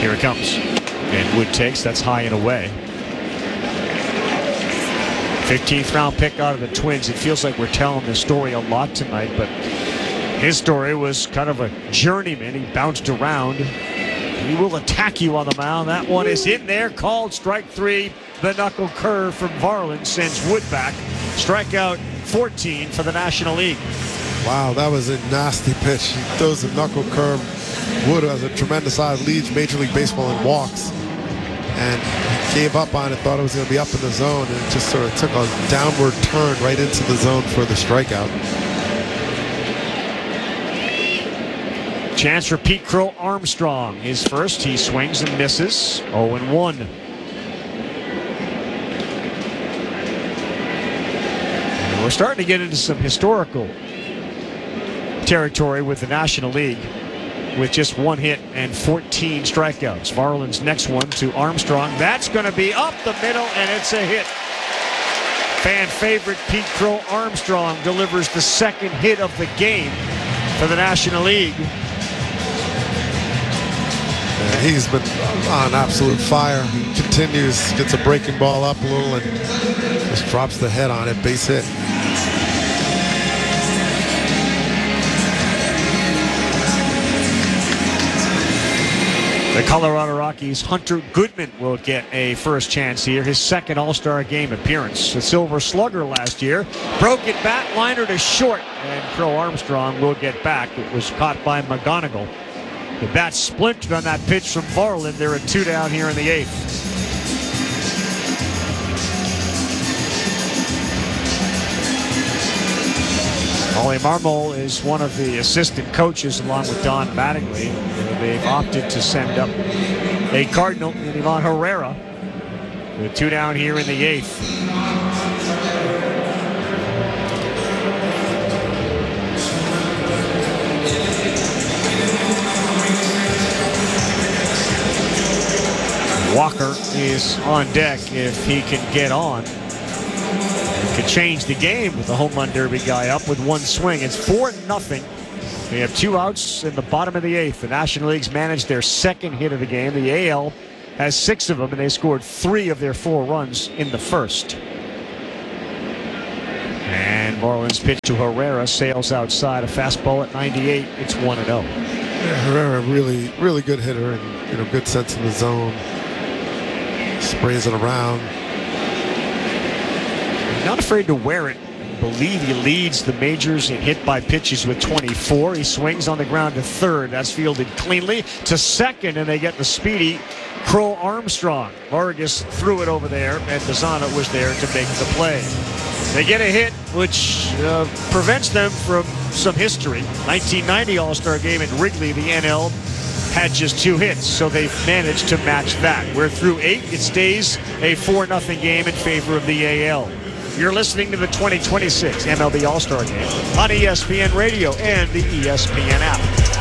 Here it comes. And Wood takes. That's high and away. 15th round pick out of the Twins. It feels like we're telling this story a lot tonight, but his story was kind of a journeyman. He bounced around. He will attack you on the mound. That one is in there. Called strike 3. The knuckle curve from Varland sends Wood back. Strikeout 14 for the National League. Wow, that was a nasty pitch. He throws a knuckle curve. Wood has a tremendous eye, leads Major League Baseball in walks. And he gave up on it, thought it was going to be up in the zone, and it just sort of took a downward turn right into the zone for the strikeout. Chance for Pete Crow Armstrong. His first, he swings and misses. 0-1. And we're starting to get into some historical territory with the National League, with just 1 hit and 14 strikeouts. Varland's next one to Armstrong. That's going to be up the middle, and it's a hit. Fan favorite Pete Crow Armstrong delivers the second hit of the game for the National League. He's been on absolute fire. He continues, gets a breaking ball up a little and just drops the head on it. Base hit. The Colorado Rockies' Hunter Goodman will get a first chance here. His second All-Star game appearance. The Silver Slugger last year. Broken bat liner to short, and Crow Armstrong will get back. It was caught by McGonigal. The bat splintered on that pitch from Varland. They're at 2 down here in the 8th. Ollie Marmol is one of the assistant coaches along with Don Mattingly. They've opted to send up a Cardinal in Ivan Herrera. With 2 down here in the 8th. Walker is on deck if he can get on. He could change the game with the home run derby guy up with 1 swing. It's 4-0. They have 2 outs in the bottom of the 8th. The National League's managed their second hit of the game. The AL has 6 of them, and they scored 3 of their 4 runs in the first. And Marlins pitch to Herrera sails outside. A fastball at 98. It's 1-0. Yeah, Herrera, really good hitter and good sense in the zone. Sprays it around. Not afraid to wear it. I believe he leads the majors in hit by pitches with 24. He swings on the ground to third. That's fielded cleanly to second, and they get the speedy Crow Armstrong. Vargas threw it over there, and Dazana was there to make the play. They get a hit, which prevents them from some history. 1990 All-Star game in Wrigley, the NL had just 2 hits, so they've managed to match that. We're through 8. It stays a 4-0 game in favor of the AL. You're listening to the 2026 MLB All-Star Game on ESPN Radio and the ESPN app.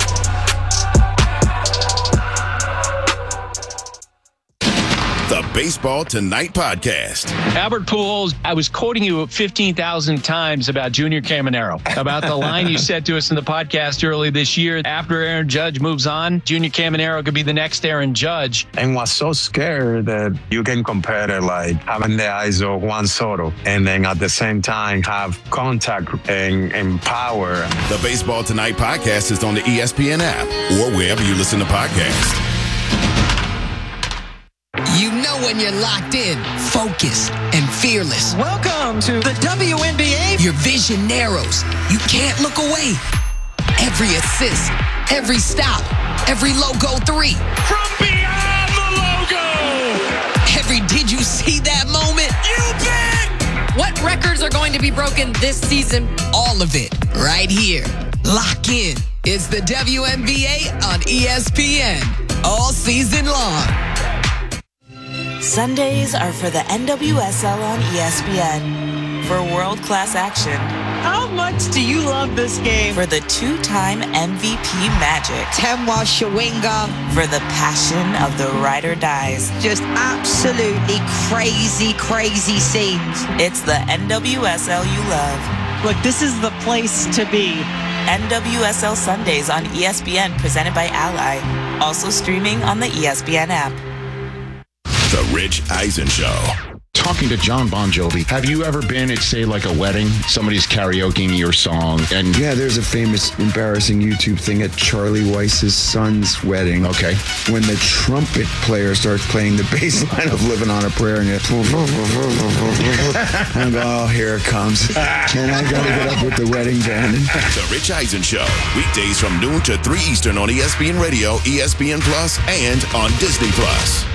The Baseball Tonight podcast. Albert Pujols, I was quoting you 15,000 times about Junior Caminero, about the line you said to us in the podcast early this year. After Aaron Judge moves on, Junior Caminero could be the next Aaron Judge. And was so scared that you can compare it like having the eyes of Juan Soto and then at the same time have contact and power. The Baseball Tonight podcast is on the ESPN app or wherever you listen to podcasts. You know when you're locked in, focused, and fearless. Welcome to the WNBA. Your vision narrows. You can't look away. Every assist, every stop, every logo 3. From beyond the logo. Every did you see that moment? You bet. What records are going to be broken this season? All of it right here. Lock in. It's the WNBA on ESPN. All season long. Sundays are for the NWSL on ESPN. For world-class action. How much do you love this game? For the 2-time MVP magic. Temwa Shawinga. For the passion of the ride or dies. Just absolutely crazy scenes. It's the NWSL you love. Look, this is the place to be. NWSL Sundays on ESPN, presented by Ally. Also streaming on the ESPN app. The Rich Eisen Show. Talking to John Bon Jovi, have you ever been at, say, like a wedding? Somebody's karaokeing your song, and yeah, there's a famous, embarrassing YouTube thing at Charlie Weiss's son's wedding. Okay. When the trumpet player starts playing the bass line of "Living on a Prayer," and I go, oh, here it comes, and I gotta get up with the wedding band. The Rich Eisen Show, weekdays from noon to 3 Eastern on ESPN Radio, ESPN Plus, and on Disney Plus.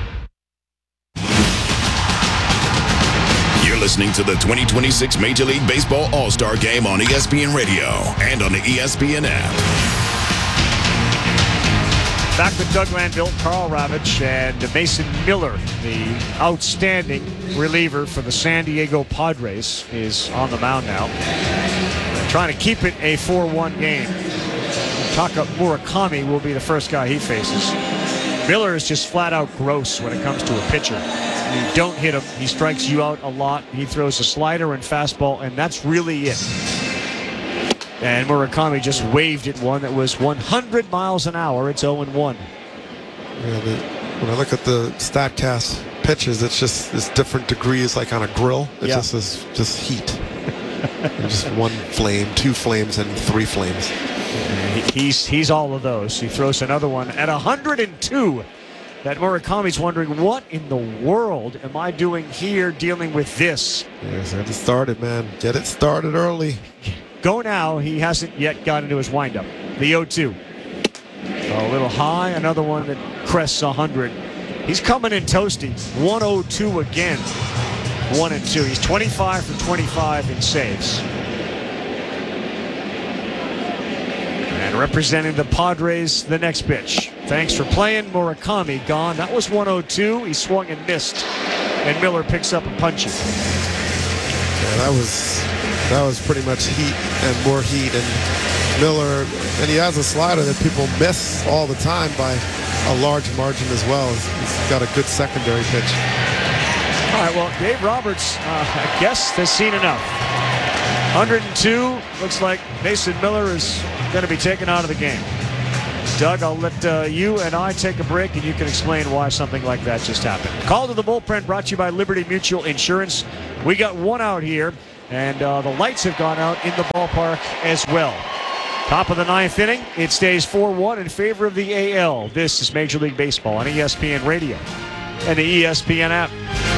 Listening to the 2026 Major League Baseball All-Star Game on ESPN Radio and on the ESPN app. Back with Doug Landville, Carl Ravitch, and Mason Miller, the outstanding reliever for the San Diego Padres, is on the mound now. They're trying to keep it a 4-1 game. Taka Murakami will be the first guy he faces. Miller is just flat out gross when it comes to a pitcher. You don't hit him, he strikes you out a lot. He throws a slider and fastball, and that's really it. And Murakami just waved at one that was 100 miles an hour. It's 0-1. Yeah, when I look at the StatCast pitches, it's different degrees, like on a grill. It just is just heat. Just one flame, two flames, and three flames. He's all of those. He throws another one at 102. That Murakami's wondering, what in the world am I doing here dealing with this? Yes, get it started, man. Get it started early. Go now. He hasn't yet got into his windup. The 0-2. A little high. Another one that crests 100. He's coming in toasty. 102 again. 1-2. He's 25 for 25 in saves. And representing the Padres, the next pitch. Thanks for playing. Murakami gone. That was 102. He swung and missed. And Miller picks up a punching. Yeah, that was pretty much heat and more heat. And Miller, and he has a slider that people miss all the time by a large margin as well. He's got a good secondary pitch. All right, well, Dave Roberts, I guess, has seen enough. 102. Looks like Mason Miller is going to be taken out of the game. Doug, I'll let you and I take a break, and you can explain why something like that just happened. Call to the bullpen brought to you by Liberty Mutual Insurance. We got one out here, and the lights have gone out in the ballpark as well. Top of the ninth inning, it stays 4-1 in favor of the AL. This is Major League Baseball on ESPN Radio and the ESPN app.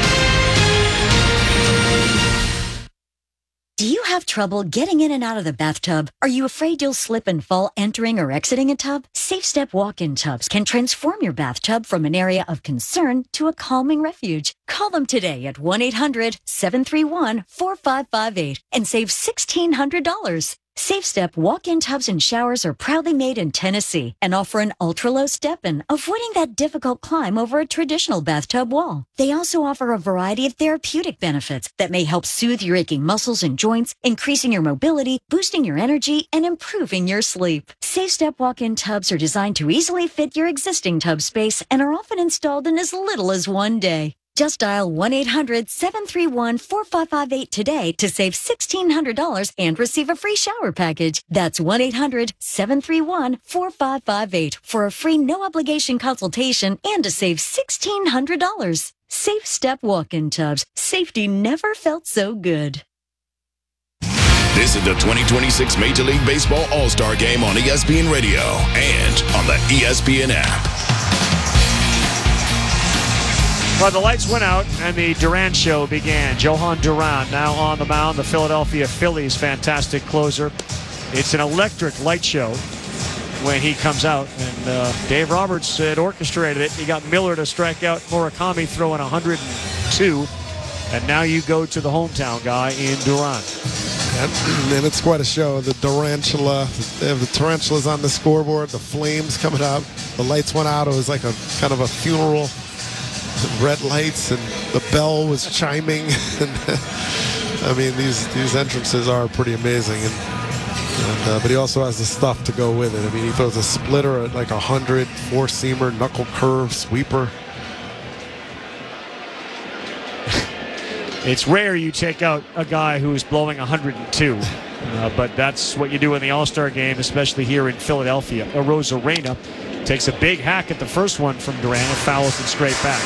Do you have trouble getting in and out of the bathtub? Are you afraid you'll slip and fall entering or exiting a tub? SafeStep walk-in tubs can transform your bathtub from an area of concern to a calming refuge. Call them today at 1-800-731-4558 and save $1,600. SafeStep walk-in tubs and showers are proudly made in Tennessee and offer an ultra-low step-in, avoiding that difficult climb over a traditional bathtub wall. They also offer a variety of therapeutic benefits that may help soothe your aching muscles and joints, increasing your mobility, boosting your energy, and improving your sleep. SafeStep walk-in tubs are designed to easily fit your existing tub space and are often installed in as little as one day. Just dial 1-800-731-4558 today to save $1,600 and receive a free shower package. That's 1-800-731-4558 for a free no-obligation consultation and to save $1,600. SafeStep walk-in tubs. Safety never felt so good. This is the 2026 Major League Baseball All-Star Game on ESPN Radio and on the ESPN app. Well, the lights went out and the Duran show began. Johan Duran now on the mound, the Philadelphia Phillies' fantastic closer. It's an electric light show when he comes out, and Dave Roberts had orchestrated it. He got Miller to strike out Murakami, throwing 102, and now you go to the hometown guy in Duran. And it's quite a show. The tarantula, they have the tarantulas on the scoreboard, the flames coming out. The lights went out. It was like a kind of a funeral. Red lights, and the bell was chiming. And I mean, these entrances are pretty amazing. But he also has the stuff to go with it. I mean, he throws a splitter at like 100, four-seamer, knuckle curve, sweeper. It's rare you take out a guy who's blowing 102, but that's what you do in the All-Star game, especially here in Philadelphia. Arozarena takes a big hack at the first one from Duran and fouls it straight back.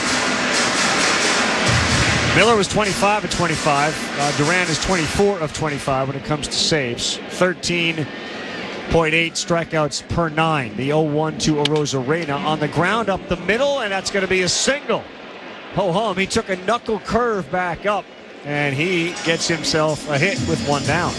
Miller was 25 of 25. Duran is 24 of 25 when it comes to saves. 13.8 strikeouts per 9. The 0-1 to Arozarena on the ground up the middle, and that's going to be a single. Ho-hum, he took a knuckle curve back up, and he gets himself a hit with one down.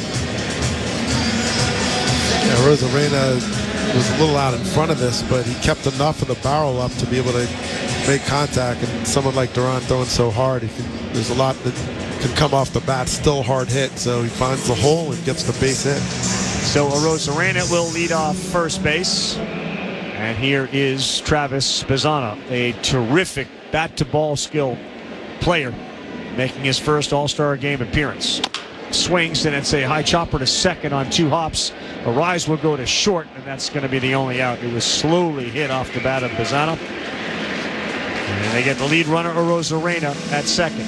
Yeah, Arozarena was a little out in front of this, but he kept enough of the barrel up to be able to make contact. And someone like Duran throwing so hard, there's a lot that can come off the bat, still hard hit. So he finds the hole and gets the base hit. So Arozarena will lead off first base. And here is Travis Bazzana, a terrific bat-to-ball skill player, making his first All-Star game appearance. Swings, and it's a high chopper to second on 2 hops. Arise will go to short, and that's going to be the only out. It was slowly hit off the bat of Bazzana. And they get the lead runner, Arozarena, at second.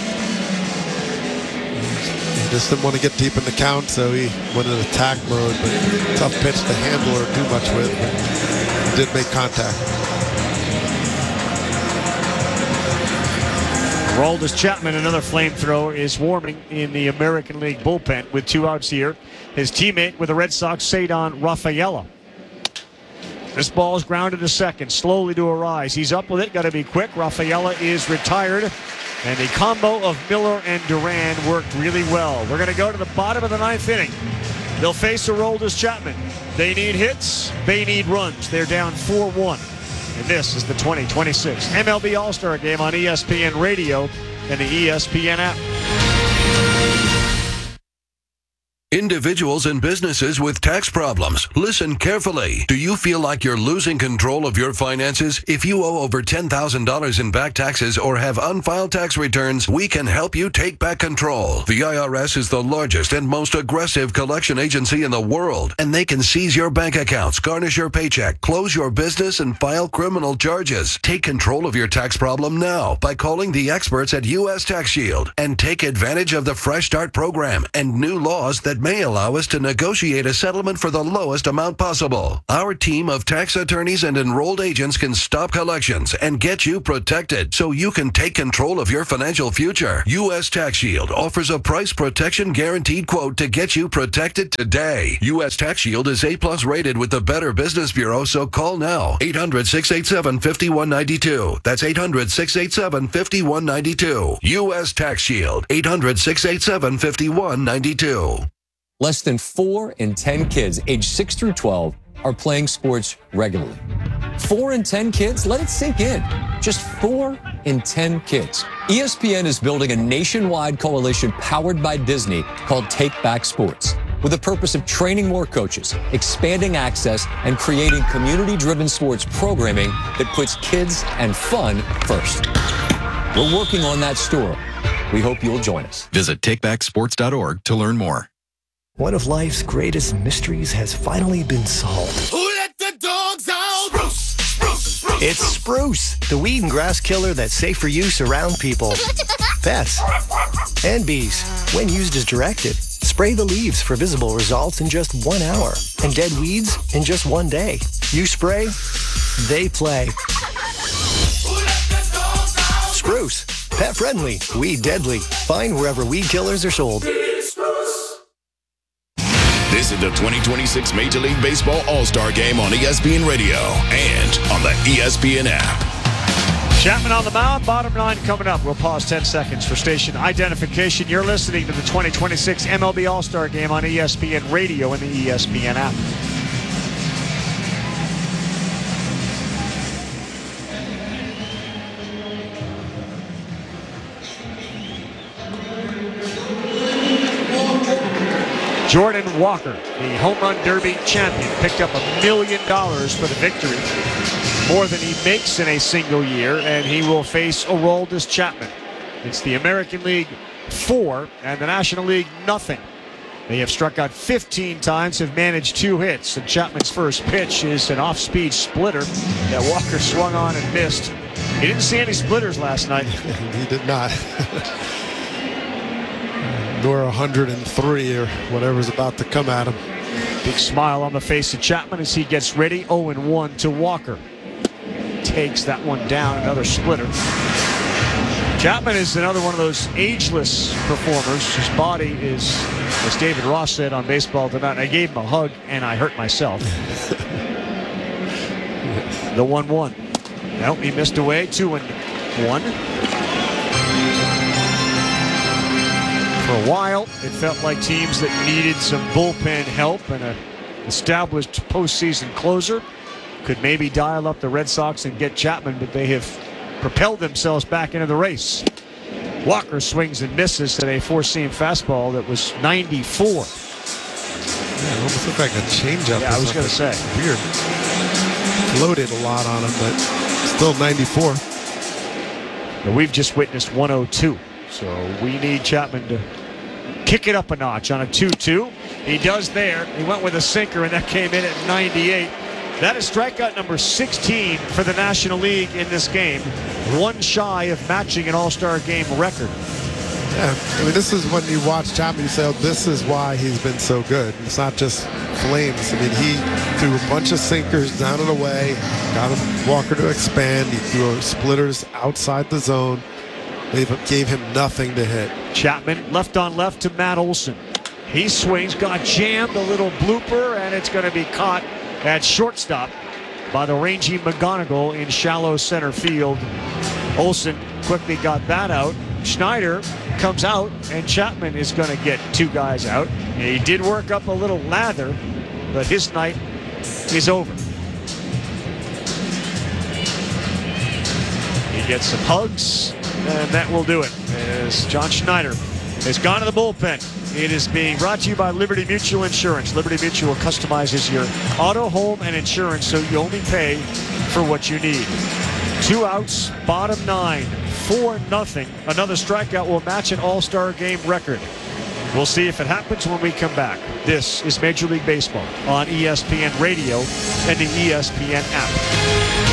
He just didn't want to get deep in the count, so he went in attack mode, but tough pitch to handle or do much with, but he did make contact. Aroldis Chapman, another flamethrower, is warming in the American League bullpen with 2 outs here. His teammate with the Red Sox, Ceddanne Rafaela. This ball is grounded to second, slowly to Arise. He's up with it, got to be quick. Rafaela is retired, and the combo of Miller and Duran worked really well. We're going to go to the bottom of the 9th inning. They'll face Aroldis Chapman. They need hits, they need runs. They're down 4-1. And this is the 2026 MLB All-Star Game on ESPN Radio and the ESPN app. Individuals and businesses with tax problems, listen carefully. Do you feel like you're losing control of your finances? If you owe over $10,000 in back taxes or have unfiled tax returns, we can help you take back control. The IRS is the largest and most aggressive collection agency in the world, and they can seize your bank accounts, garnish your paycheck, close your business, and file criminal charges. Take control of your tax problem now by calling the experts at U.S. Tax Shield and take advantage of the Fresh Start program and new laws that may allow us to negotiate a settlement for the lowest amount possible. Our team of tax attorneys and enrolled agents can stop collections and get you protected so you can take control of your financial future. U.S. Tax Shield offers a price protection guaranteed quote to get you protected today. U.S. Tax Shield is A+ rated with the Better Business Bureau, so call now. 800-687-5192. That's 800-687-5192. U.S. Tax Shield. 800-687-5192. Less than 4 in 10 kids aged 6 through 12 are playing sports regularly. 4 in 10 kids? Let it sink in. Just 4 in 10 kids. ESPN is building a nationwide coalition powered by Disney called Take Back Sports, with the purpose of training more coaches, expanding access, and creating community-driven sports programming that puts kids and fun first. We're working on that story. We hope you'll join us. Visit takebacksports.org to learn more. One of life's greatest mysteries has finally been solved. Who let the dogs out? Spruce, spruce, spruce. It's Spruce, the weed and grass killer that's safe for use around people, pets, and bees. When used as directed, spray the leaves for visible results in just 1 hour and dead weeds in just 1 day. You spray, they play. Who let the dogs out? Spruce, pet friendly, weed deadly. Find wherever weed killers are sold. This is the 2026 Major League Baseball All-Star Game on ESPN Radio and on the ESPN app. Chapman on the mound, bottom 9 coming up. We'll pause 10 seconds for station identification. You're listening to the 2026 MLB All-Star Game on ESPN Radio and the ESPN app. Jordan Walker, the home run derby champion, picked up $1 million for the victory, more than he makes in a single year, and he will face Aroldis Chapman. It's the American League 4 and the National League nothing. They have struck out 15 times, have managed 2 hits, and Chapman's first pitch is an off-speed splitter that Walker swung on and missed. He didn't see any splitters last night. He did not. nor 103 or whatever's about to come at him. Big smile on the face of Chapman as he gets ready. 0-1 to Walker. Takes that one down, another splitter. Chapman is another one of those ageless performers. His body is, as David Ross said on Baseball Tonight, I gave him a hug and I hurt myself. The 1-1. Nope, he missed away. 2-1. For a while, it felt like teams that needed some bullpen help and an established postseason closer could maybe dial up the Red Sox and get Chapman, but they have propelled themselves back into the race. Walker swings and misses at a four-seam fastball that was 94. Yeah, it almost looked like a changeup. Yeah, I was going to say. Weird. Floated a lot on him, but still 94. But we've just witnessed 102. So we need Chapman to kick it up a notch on a 2-2. He does there. He went with a sinker, and that came in at 98. That is strikeout number 16 for the National League in this game. One shy of matching an All-Star game record. Yeah, I mean, this is when you watch Chapman, you say, oh, this is why he's been so good. It's not just flames. I mean, he threw a bunch of sinkers down and away, got him Walker to expand. He threw splitters outside the zone. They gave him nothing to hit. Chapman left on left to Matt Olson. He swings, got jammed, a little blooper, and it's going to be caught at shortstop by the rangy McGonigal in shallow center field. Olson quickly got that out. Schneider comes out, and Chapman is going to get two guys out. He did work up a little lather, but his night is over. He gets some hugs, and that will do it. As John Schneider has gone to the bullpen. It is being brought to you by Liberty Mutual Insurance. Liberty Mutual customizes your auto, home, and insurance so you only pay for what you need. 2 outs, bottom 9, 4-0. Another strikeout will match an All-Star game record. We'll see if it happens when we come back. This is Major League Baseball on ESPN Radio and the ESPN app.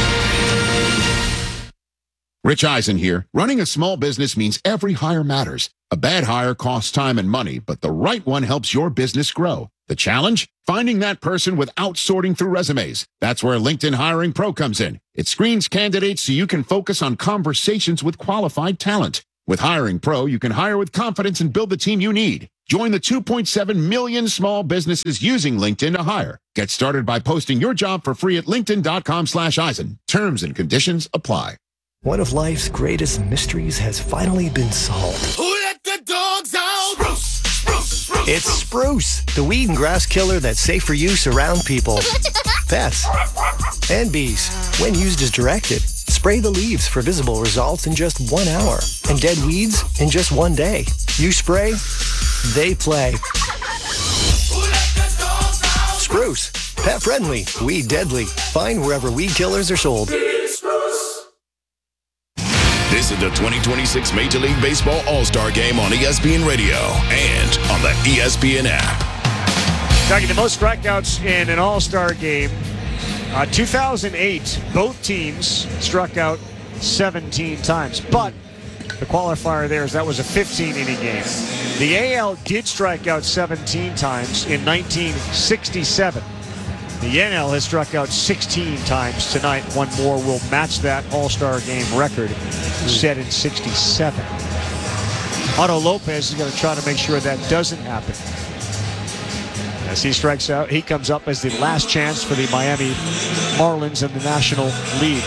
Rich Eisen here. Running a small business means every hire matters. A bad hire costs time and money, but the right one helps your business grow. The challenge? Finding that person without sorting through resumes. That's where LinkedIn Hiring Pro comes in. It screens candidates so you can focus on conversations with qualified talent. With Hiring Pro, you can hire with confidence and build the team you need. Join the 2.7 million small businesses using LinkedIn to hire. Get started by posting your job for free at linkedin.com/Eisen. Terms and conditions apply. One of life's greatest mysteries has finally been solved. Who let the dogs out? Spruce, spruce, spruce. It's Spruce, the weed and grass killer that's safe for use around people, pets, and bees. When used as directed, spray the leaves for visible results in just 1 hour, and dead weeds in just 1 day. You spray, they play. Spruce, pet friendly, weed deadly. Find wherever weed killers are sold. This is the 2026 Major League Baseball All-Star Game on ESPN Radio and on the ESPN app. Talking the most strikeouts in an All-Star game. 2008, both teams struck out 17 times, but the qualifier there is that was a 15-inning game. The AL did strike out 17 times in 1967. The NL has struck out 16 times tonight. One more will match that All-Star game record set in 67. Otto Lopez is going to try to make sure that doesn't happen. As he strikes out, he comes up as the last chance for the Miami Marlins in the National League.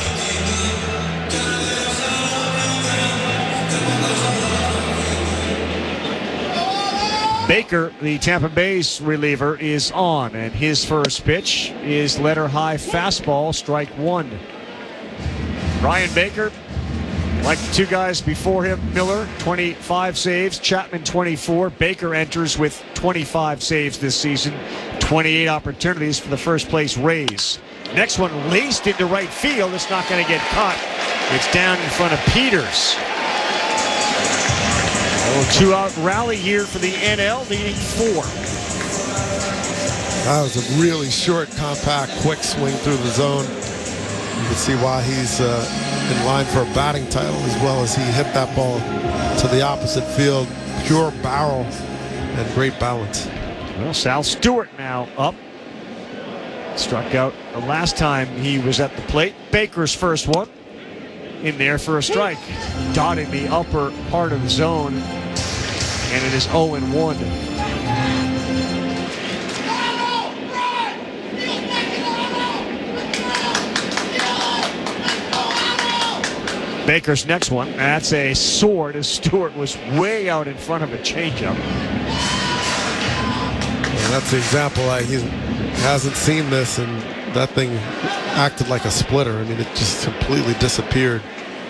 Baker, the Tampa Bay's reliever, is on, and his first pitch is letter high fastball, strike one. Brian Baker, like the two guys before him, Miller, 25 saves, Chapman 24. Baker enters with 25 saves this season, 28 opportunities for the first place Rays. Next one laced into right field. It's not going to get caught. It's down in front of Peters. A 2-out rally here for the NL, leading 4. That was a really short, compact, quick swing through the zone. You can see why he's in line for a batting title, as well as he hit that ball to the opposite field. Pure barrel and great balance. Well, Sal Stewart now up. Struck out the last time he was at the plate. Baker's first one in there for a strike. Dotting the upper part of the zone. And it is 0-1. Baker's next one. That's a sword as Stewart was way out in front of a changeup. And that's the example. He hasn't seen this, and that thing acted like a splitter. I mean, it just completely disappeared.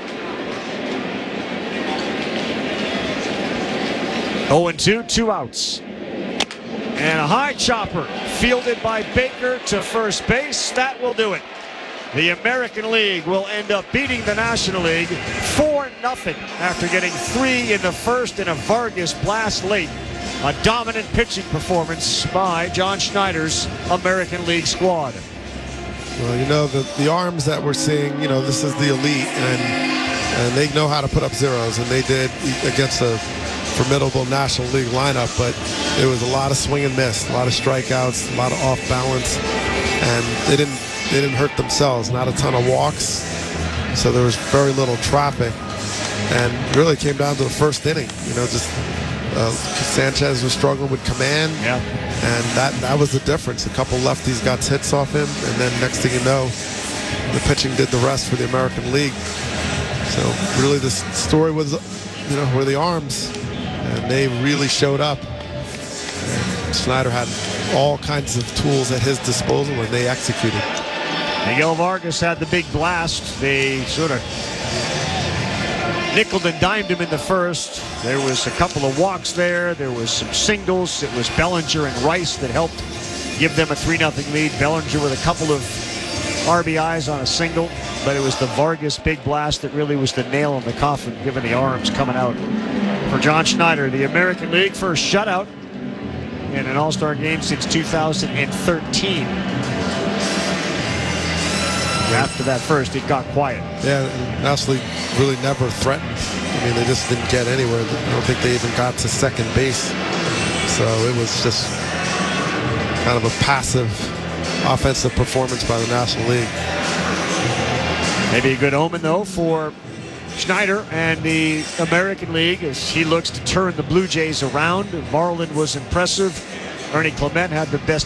0-2, 2 outs. And a high chopper fielded by Baker to first base. That will do it. The American League will end up beating the National League 4-0 after getting 3 in the first in a Vargas blast late. A dominant pitching performance by John Schneider's American League squad. Well, you know, the arms that we're seeing, you know, this is the elite, and they know how to put up zeros, and they did against a formidable National League lineup, but it was a lot of swing and miss, a lot of strikeouts, a lot of off balance, and they didn't hurt themselves. Not a ton of walks, so there was very little traffic, and it really came down to the first inning. You know, just Sanchez was struggling with command, and that was the difference. A couple lefties got hits off him, and then next thing you know, the pitching did the rest for the American League. So really, the story was, you know, were the arms, and they really showed up. And Schneider had all kinds of tools at his disposal, and they executed. Miguel Vargas had the big blast. They sort of nickeled and dimed him in the first. There was a couple of walks there. There was some singles. It was Bellinger and Rice that helped give them a 3-0 lead. Bellinger with a couple of RBIs on a single, but it was the Vargas big blast that really was the nail in the coffin, given the arms coming out. For John Schneider, the American League first shutout in an All-Star game since 2013. After that first, it got quiet. Yeah, and National League really never threatened. I mean, they just didn't get anywhere. I don't think they even got to second base. So it was just kind of a passive offensive performance by the National League. Maybe a good omen, though, for Schneider and the American League as he looks to turn the Blue Jays around. Marlin was impressive. Ernie Clement had the best